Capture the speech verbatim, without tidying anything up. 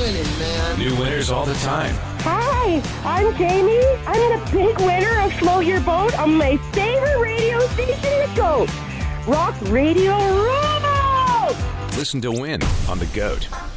winning, man. New winners all the time. Hi, I'm Jamie. I'm the big winner of Float Your Boat on my favorite radio station, The Goat. Rock Radio Roll! Listen to win on The Goat.